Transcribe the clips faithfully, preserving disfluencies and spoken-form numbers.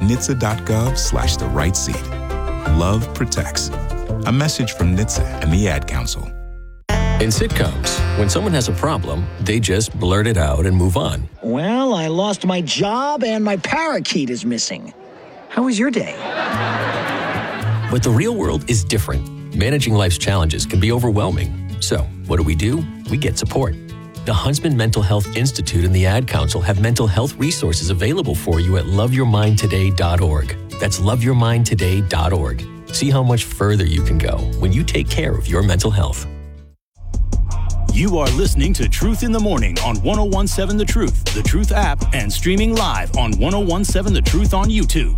N H T S A dot gov slash the right seat. Love protects. A message from N H T S A and the Ad Council. In sitcoms, when someone has a problem, they just blurt it out and move on. Well, I lost my job and my parakeet is missing. How was your day? But the real world is different. Managing life's challenges can be overwhelming. So, what do we do? We get support. The Huntsman Mental Health Institute and the Ad Council have mental health resources available for you at love your mind today dot org. That's love your mind today dot org. See how much further you can go when you take care of your mental health. You are listening to Truth in the Morning on one oh one seven The Truth, The Truth app, and streaming live on one oh one seven The Truth on YouTube.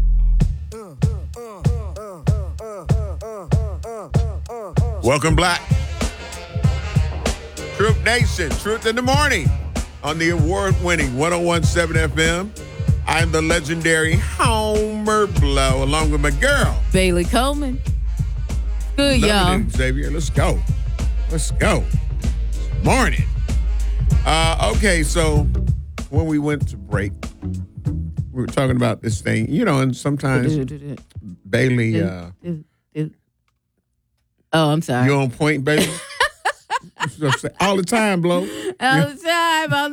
Welcome back. Truth Nation, Truth in the Morning on the award-winning one oh one seven F M. I'm the legendary Homer Blow, along with my girl, Bailey Coleman. Good, y'all. Xavier, let's go. Let's go. Morning. Uh, okay, so when we went to break, we were talking about this thing, you know, and sometimes Bailey. Uh, oh, I'm sorry. You on point, Bailey? All the time, Blow. All the time, all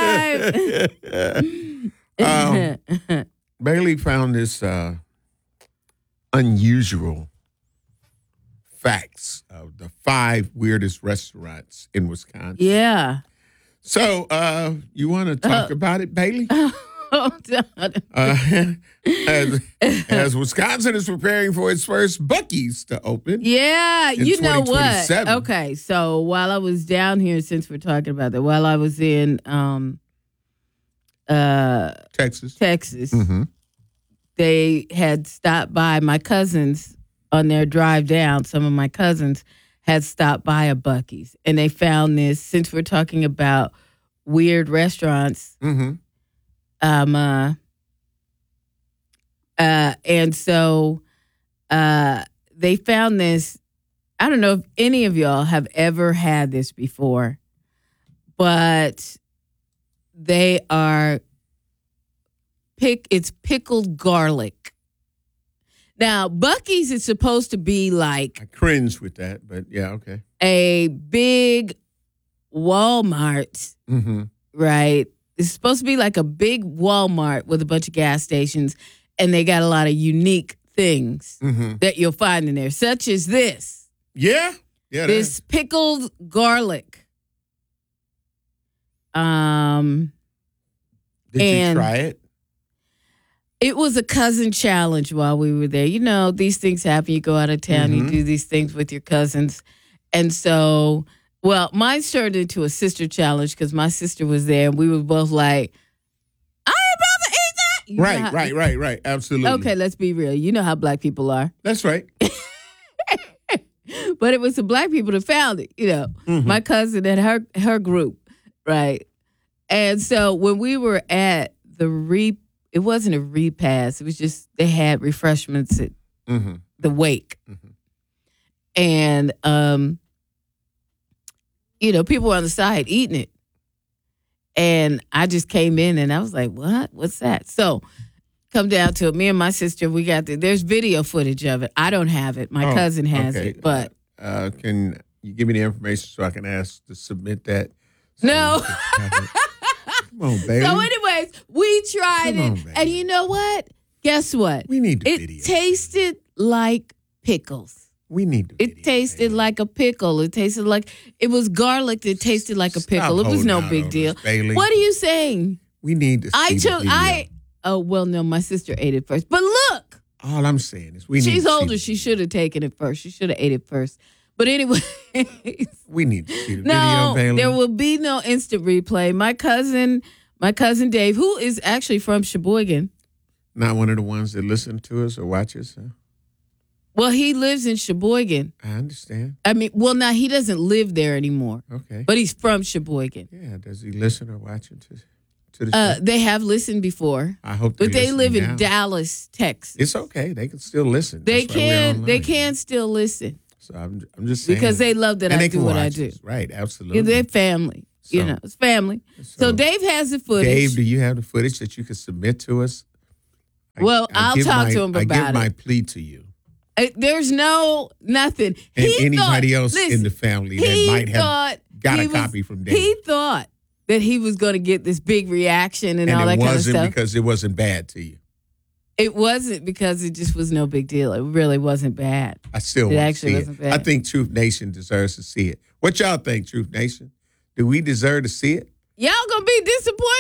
the time. um, Bailey found this uh, unusual facts of the five weirdest restaurants in Wisconsin. Yeah. So, uh, you want to talk uh, about it, Bailey? Hold on. Uh, as, as Wisconsin is preparing for its first Buc-ee's to open. Yeah, you know what? Okay, so while I was down here, since we're talking about that, while I was in um, uh, Texas, Texas, mm-hmm. they had stopped by my cousins on their drive down. Some of my cousins had stopped by a Buc-ee's, and they found this. Since we're talking about weird restaurants. Mm-hmm. Um, uh, uh, and so uh, they found this. I don't know if any of y'all have ever had this before, but they are pick. It's pickled garlic. Now, Buc-ee's is supposed to be like I cringe with that, but yeah, okay. A big Walmart, mm-hmm. right? It's supposed to be like a big Walmart with a bunch of gas stations, and they got a lot of unique things mm-hmm. that you'll find in there, such as this. Yeah, yeah. This pickled garlic. Um, Did and you try it? It was a cousin challenge while we were there. You know, these things happen. You go out of town, mm-hmm. you do these things with your cousins, and so. Well, mine turned into a sister challenge because my sister was there, and we were both like, I ain't about to eat that. You right, how, right, right, right. Absolutely. Okay, let's be real. You know how black people are. That's right. But it was the black people that found it, you know, mm-hmm. my cousin and her her group, right? And so when we were at the re, it wasn't a repast. It was just they had refreshments at mm-hmm. the wake. Mm-hmm. And, um, you know, people were on the side eating it. And I just came in and I was like, what? What's that? So come down to it. Me and my sister, we got the, there's video footage of it. I don't have it. My oh, cousin has okay. it. But uh, uh, can you give me the information so I can ask to submit that? So no. Come on, baby. So anyways, we tried Come it. on, baby. And you know what? Guess what? We need the it video. It tasted like pickles. We need the video, It tasted baby. like a pickle. It tasted like, it was garlic that tasted like a pickle. Stop it was no holding big out on deal. us, Bailey. What are you saying? We need to see I the took, video. I, oh, well, no, my sister ate it first. But look. All I'm saying is we need She's to older. see She should have taken it first. She should have ate it first. But anyway. We need to see the no, video, Bailey. there will be no instant replay. My cousin, my cousin Dave, who is actually from Sheboygan. Not one of the ones that listen to us or watch us, huh? Well, he lives in Sheboygan. I understand. I mean, well, now he doesn't live there anymore. Okay. But he's from Sheboygan. Yeah, does he listen or watch it to, to the Uh, show? they have listened before. I hope But they live in now. Dallas, Texas. It's okay. They can still listen. They That's why we're can online. they can still listen. So I'm, I'm just saying. Because they love that and I they do can what watch I do. us. Right, absolutely. Yeah, they're family. So- you know, it's family. So, So, Dave has the footage. Dave, do you have the footage that you can submit to us Well, I I'll give talk my, to him I about give it. my plea to you. Uh, There's no nothing. And He anybody thought- else listen, in the family that he might have thought got he a was- copy from Dave. He thought that he was going to get this big reaction and, and all it that kind of wasn't stuff. because it wasn't bad to you. It wasn't because it just was no big deal. It really wasn't bad. I still It want to actually see wasn't it. bad. I think Truth Nation deserves to see it. What y'all think, Truth Nation? Do we deserve to see it? Y'all gonna be disappointed